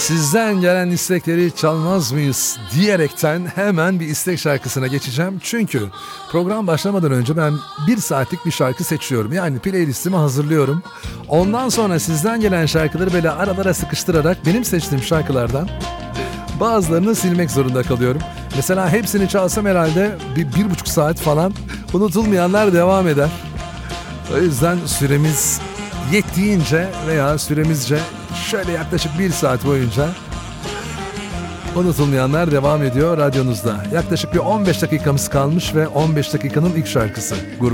Sizden gelen istekleri çalmaz mıyız diyerekten hemen bir istek şarkısına geçeceğim. Çünkü program başlamadan önce ben 1 saatlik bir şarkı seçiyorum. Yani playlistimi hazırlıyorum. Ondan sonra sizden gelen şarkıları böyle aralara sıkıştırarak benim seçtiğim şarkılardan bazılarını silmek zorunda kalıyorum. Mesela hepsini çalsam herhalde 1,5 saat falan unutulmayanlar devam eder. O yüzden süremiz yettiğince veya süremizce şöyle yaklaşık 1 saat boyunca unutulmayanlar devam ediyor radyonuzda. Yaklaşık bir 15 dakikamız kalmış ve 15 dakikanın ilk şarkısı.